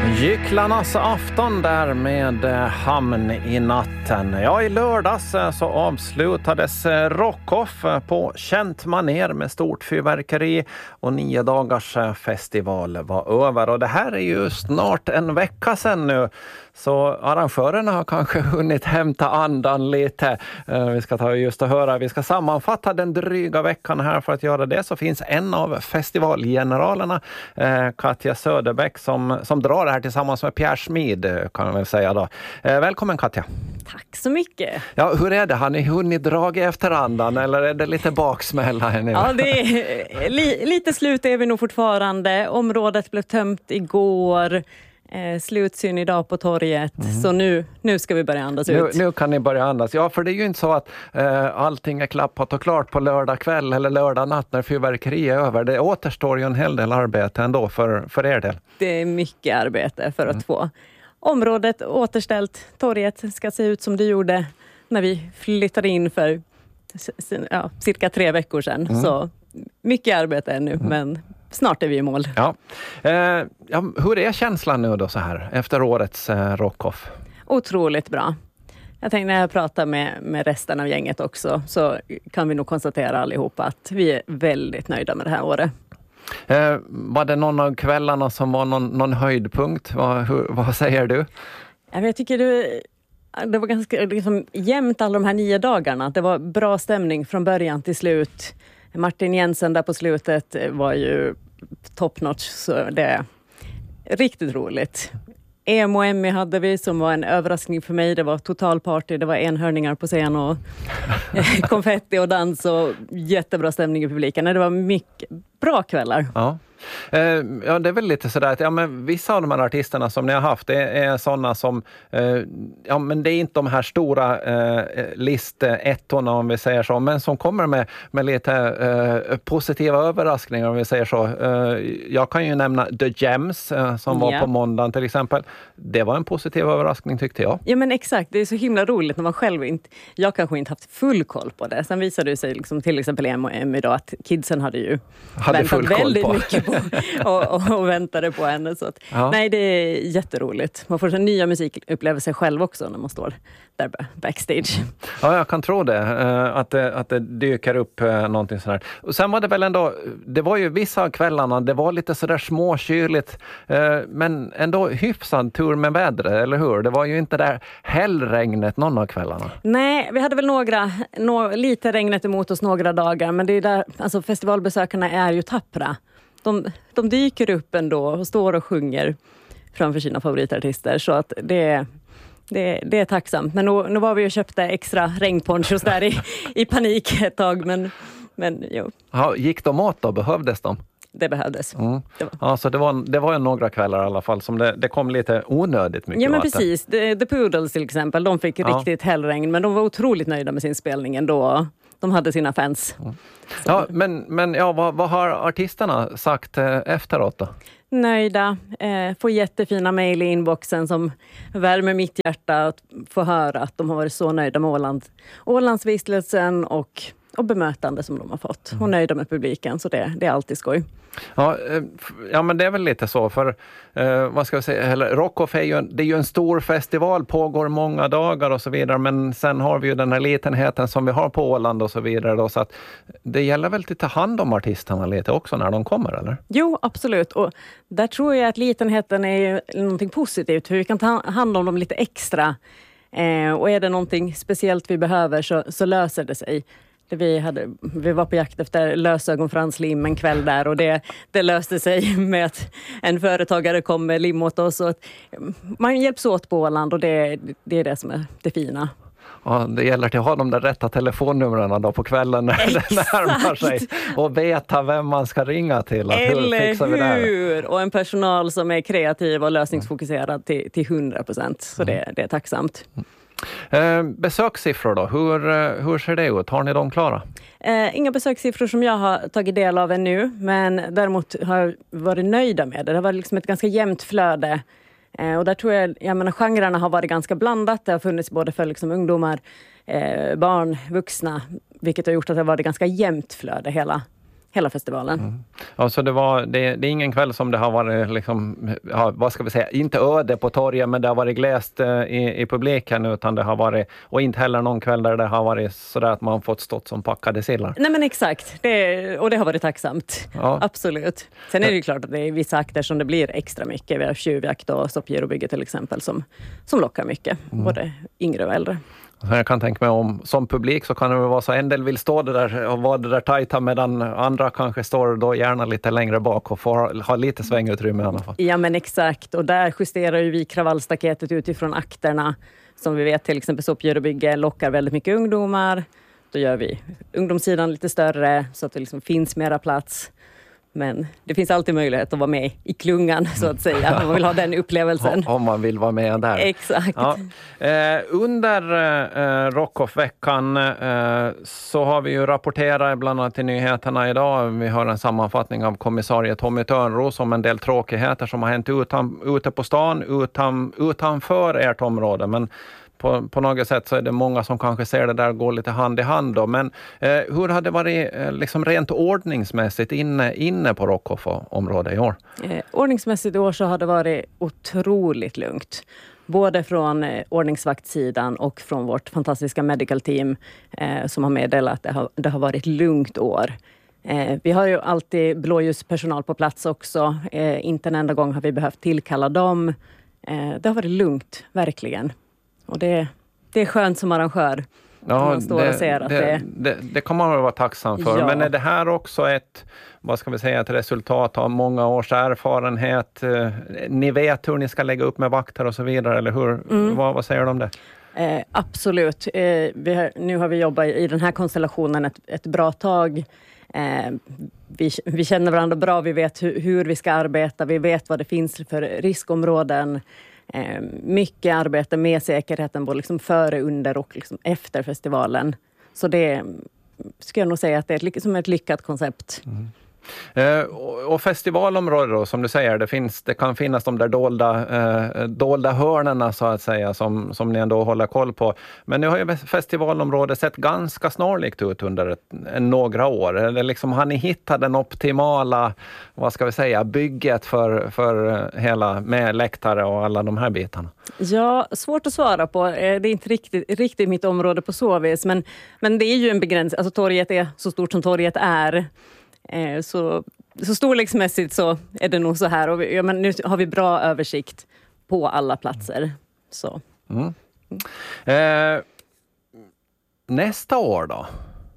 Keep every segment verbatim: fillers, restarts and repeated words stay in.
Gycklarnas afton där med Hamn i natten. Ja, i lördags så avslutades Rockoff på känt maner med stort fyrverkeri och nio dagars festival var över. Och det här är ju snart en vecka sedan nu. Så arrangörerna har kanske hunnit hämta andan lite. Vi ska ta just och höra. Vi ska sammanfatta den dryga veckan här. För att göra det så finns en av festivalgeneralerna, Katja Söderbäck, som, som drar det här tillsammans med Pierre Smid, kan man väl säga då. Välkommen Katja. Tack så mycket. Ja, hur är det? Har ni hunnit drag efter andan eller är det lite baksmälla här nu? Ja, det är li, lite slut är vi nog fortfarande. Området blev tömt igår. Eh, slutsyn idag på torget. Mm. Så nu, nu ska vi börja andas nu, ut. Nu kan ni börja andas. Ja, för det är ju inte så att eh, allting är klappat och klart på lördag kväll eller lördag natt när fyrverkeri är över. Det återstår ju en hel del arbete ändå för, för er del. Det är mycket arbete för att mm. få området återställt. Torget ska se ut som det gjorde när vi flyttade in för ja, cirka tre veckor sedan. Mm. Så mycket arbete ännu, mm. men snart är vi i mål. Ja. Eh, ja, hur är känslan nu då så här efter årets eh, Rockoff? Otroligt bra. Jag tänkte när jag pratar med, med resten av gänget också så kan vi nog konstatera allihopa att vi är väldigt nöjda med det här året. Eh, var det någon av kvällarna som var någon, någon höjdpunkt? Vad, hur, vad säger du? Jag tycker det, det var ganska liksom, jämnt alla de här nio dagarna. Det var bra stämning från början till slut. Martin Jensen där på slutet var ju top notch, så det är riktigt roligt. Emo och Emmy hade vi som var en överraskning för mig. Det var totalparty, det var enhörningar på scen och konfetti och dans och jättebra stämning i publiken. Det var mycket bra kvällar. Ja. Eh, ja, det är väl lite sådär att ja, men vissa av de här artisterna som ni har haft, det är sådana som eh, ja, men det är inte de här stora eh, listettorna om vi säger så, men som kommer med, med lite eh, positiva överraskningar om vi säger så. Eh, jag kan ju nämna The Gems eh, som var yeah. på måndagen till exempel. Det var en positiv överraskning tyckte jag. Ja men exakt, det är så himla roligt när man själv inte, jag kanske inte haft full koll på det. Sen visade det sig liksom, till exempel Emo och Emmy då att kidsen hade ju hade väntat väldigt på. mycket på och, och, och väntade på henne. Så att, ja. Nej, det är jätteroligt. Man får en nya musikupplevelser själv också när man står där backstage. Ja, jag kan tro det. Att det, att det dyker upp någonting sådär. Och sen var det väl ändå, det var ju vissa av kvällarna, det var lite sådär småkyligt, men ändå hyfsad tur med vädret, eller hur? Det var ju inte där hällregnet någon av kvällarna. Nej, vi hade väl några, no, lite regnet emot oss några dagar, men det är där, alltså festivalbesökarna är ju tappra. De, de dyker upp ändå och står och sjunger framför sina favoritartister. Så att det, det, det är tacksamt. Men nu, nu var vi och köpte extra regnponchos där i, i panik ett tag. Men, men jo. Ja, gick de åt då? Behövdes de? Det behövdes. Mm. Det var. Ja, så det var, det var ju några kvällar i alla fall som det, det kom lite onödigt mycket. Ja men vatten. Precis. The, The Poodles till exempel, de fick ja. riktigt hällregn. Men de var otroligt nöjda med sin spelning ändå. De hade sina fans. Mm. Ja, men, men ja, vad, vad har artisterna sagt eh, efteråt då? Nöjda. Eh, får jättefina mejl i inboxen som värmer mitt hjärta att få höra att de har varit så nöjda med Åland. Ålandsvistelsen och, och bemötande som de har fått. Och nöjda med publiken, så det, det är alltid skoj. Ja, ja, men det är väl lite så för eh, vad ska jag säga, eller Rockoff är ju, det är ju en stor festival, pågår många dagar och så vidare, men sen har vi ju den här litenheten som vi har på Åland och så vidare då, så att det gäller väl att ta hand om artisterna lite också när de kommer, eller? Jo, absolut, och där tror jag att litenheten är ju någonting positivt, för vi kan ta hand om dem lite extra eh, och är det någonting speciellt vi behöver så, så löser det sig. Vi, hade, vi var på jakt efter lösögon franslim en kväll där och det, det löste sig med att en företagare kom med lim åt oss. Och man hjälps åt på Åland och det, det är det som är det fina. Ja, det gäller att ha de där rätta telefonnumren då på kvällen när det närmar sig och veta vem man ska ringa till. Att Eller hur fixar vi det här? hur? Och en personal som är kreativ och lösningsfokuserad till, till hundra procent. Så det, det är tacksamt. Eh, besökssiffror då, hur, hur ser det ut? Har ni dem klara? Eh, inga besökssiffror som jag har tagit del av ännu, men däremot har jag varit nöjda med det. Det var liksom ett ganska jämnt flöde. Eh, och där tror jag, jag menar, genrerna har varit ganska blandat. Det har funnits både för liksom ungdomar, eh, barn, vuxna, vilket har gjort att det har varit ganska jämnt flöde hela, hela festivalen. Mm. Ja, så det, var, det, det är ingen kväll som det har varit, liksom, ja, vad ska vi säga, inte öde på torget, men det har varit gläst eh, i, i publiken, utan det har varit, och inte heller någon kväll där det har varit sådär att man fått stått som packade sillar. Nej men exakt, det, och det har varit tacksamt. Ja. Absolut. Sen är det ju klart att det är vissa akter som det blir extra mycket. Vi har tjuvjakt och stoppgirobygge till exempel som, som lockar mycket, mm. både yngre och äldre. Jag kan tänka mig om som publik så kan det vara så en del vill stå där och vara det där tajta, medan andra kanske står då gärna lite längre bak och får ha lite svängutrymme i alla fall. Ja men exakt, och där justerar ju vi kravallstaketet utifrån akterna. Som vi vet till exempel stoppgirobygge lockar väldigt mycket ungdomar. Då gör vi ungdomssidan lite större så att det liksom finns mera plats. Men det finns alltid möjlighet att vara med i klungan så att säga. Om man vill ha den upplevelsen. Om man vill vara med där. Exakt. Ja. Eh, under eh, Rockoff-veckan eh, så har vi ju rapporterat bland annat i nyheterna idag. Vi har en sammanfattning av kommissarie Tommy Törnros om en del tråkigheter som har hänt utan, ute på stan, utan, utanför ert område. Men På, på något sätt så är det många som kanske ser det där gå lite hand i hand då. Men eh, hur har det varit eh, liksom rent ordningsmässigt inne, inne på Rockoff-området i år? Eh, ordningsmässigt i år så har det varit otroligt lugnt. Både från eh, ordningsvaktssidan och från vårt fantastiska medical team eh, som har meddelat att det har, det har varit lugnt år. Eh, vi har ju alltid blåljuspersonal på plats också. Eh, inte en enda gång har vi behövt tillkalla dem. Eh, det har varit lugnt, verkligen. Och det, det är skönt som arrangör. Ja, man står det, och ser att det, det... Det, det kan man vara tacksam för. Ja. Men är det här också ett, vad ska vi säga, ett resultat av många års erfarenhet? Ni vet hur ni ska lägga upp med vakter och så vidare, eller hur? Mm. Vad, vad säger du om det? Eh, absolut. Eh, vi har, nu har vi jobbat i den här konstellationen ett, ett bra tag. Eh, vi, vi känner varandra bra, vi vet hur, hur vi ska arbeta, vi vet vad det finns för riskområden. Eh, mycket arbete med säkerheten både liksom före, under och liksom efter festivalen. Så det ska jag nog säga att det är ett, som ett lyckat koncept. Mm. Eh, och, och festivalområdet då, som du säger, det, finns, det kan finnas de där dolda, eh, dolda hörnerna så att säga som, som ni ändå håller koll på. Men nu har ju festivalområdet sett ganska snarlikt ut under ett, några år. Eller liksom, har ni hittat den optimala, vad ska vi säga, bygget för, för hela med läktare och alla de här bitarna? Ja, svårt att svara på. Det är inte riktigt, riktigt mitt område på så vis. Men, men det är ju en begränsning. Alltså torget är så stort som torget är. Så, så storleksmässigt så är det nog så här. Och vi, ja, men nu har vi bra översikt på alla platser. Så. Mm. Mm. Eh, nästa år då?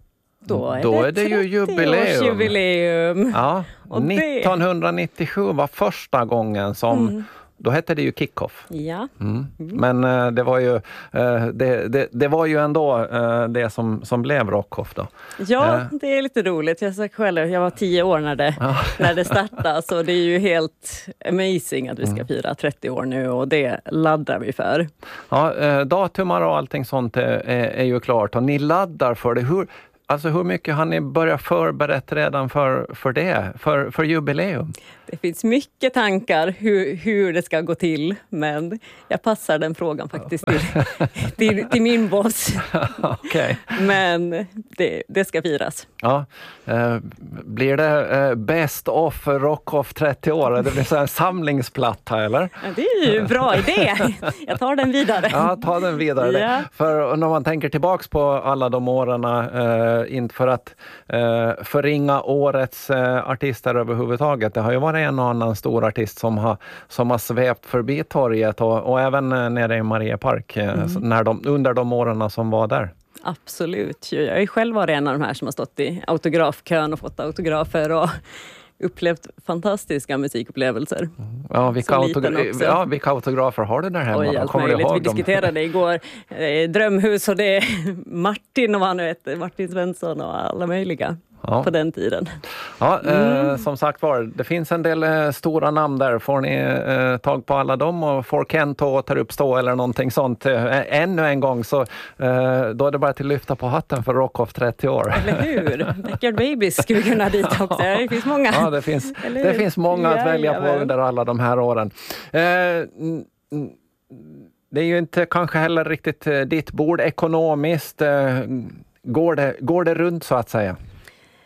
Då är, då det, är det ju jubileum. jubileum. Ja, nittonhundranittio var första gången som... Mm. Då hette det ju Kickoff. Ja. Mm. Men uh, det var ju uh, det, det, det var ju ändå uh, det som, som blev Rockoff då. Ja, uh. det är lite roligt. Jag sa själv, jag var tio år när det, när det startade, så det är ju helt amazing att vi ska fira trettio år nu, och det laddar vi för. Ja, uh, datumar och allting sånt är, är, är ju klart, och ni laddar för det. Hur Alltså hur mycket har ni börjat förberett redan för, för det, för, för jubileum? Det finns mycket tankar hur, hur det ska gå till, men jag passar den frågan faktiskt till, till, till min boss. Okay. Men det, det ska firas. Ja. Eh, blir det eh, best of Rockoff trettio år? Det blir så en samlingsplatta, eller? Ja, det är ju en bra idé. Jag tar den vidare. Ja, ta den vidare. Ja. För när man tänker tillbaks på alla de åren, eh, inte för att eh, förringa årets eh, artister överhuvudtaget. Det har ju varit en och annan stor artist som har, som har svept förbi torget och, och även eh, nere i Mariepark eh, mm. när de, under de åren som var där. Absolut. Jag är själv varit en av de här som har stått i autografkön och fått autografer och upplevt fantastiska musikupplevelser. Ja, vilka, autogra- ja, vilka autografer har du där hemma? Oj, allt möjligt. Vi diskuterade igår eh, Drömhus, och det är Martin och vad han heter, Martin Svensson och alla möjliga. Ja. På den tiden. Ja, mm. eh, som sagt var, det finns en del eh, stora namn där. Får ni eh, tag på alla dem och får Kent återuppstå eller någonting sånt eh, ännu en gång, så eh, då är det bara till lyfta på hatten för Rockoff trettio år. Eller hur? Backyard Babies skulle kunna dit också. Det finns många. Ja, det finns, det finns många att välja på under alla de här åren. Eh, n- n- det är ju inte kanske heller riktigt eh, ditt bord ekonomiskt. Eh, går, det, går det runt så att säga?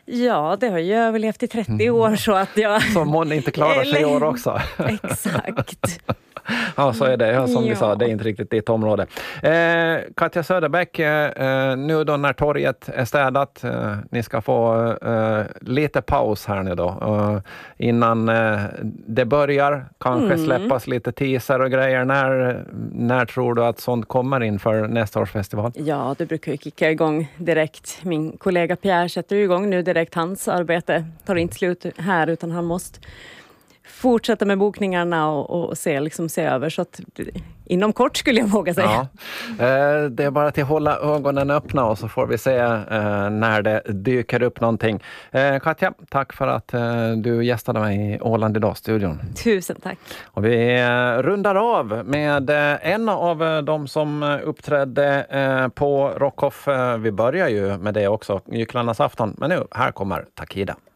Ja, det har jag överlevt i trettio år så att jag... Som hon inte klarar sig i år också. Exakt. Ja, så är det. Ja, som ja. vi sa, det är inte riktigt ditt område. Eh, Katja Söderbäck, eh, nu då när torget är städat, eh, ni ska få eh, lite paus här nu då. Eh, innan eh, det börjar, kanske mm. släppas lite teaser och grejer. När, när tror du att sånt kommer inför nästa års festival? Ja, det brukar ju kicka igång direkt. Min kollega Pierre sätter igång nu direkt. Hans arbete tar inte slut här utan han måste fortsätta med bokningarna och, och se, liksom, se över. Så att inom kort skulle jag våga säga. Ja. Eh, det är bara till att hålla ögonen öppna och så får vi se eh, när det dyker upp någonting. Eh, Katja, tack för att eh, du gästade mig i Åland idag-studion. Tusen tack. Och vi eh, rundar av med eh, en av eh, de som uppträdde eh, på Rockoff. Eh, vi börjar ju med det också, Gycklarnas afton. Men nu, här kommer Takida.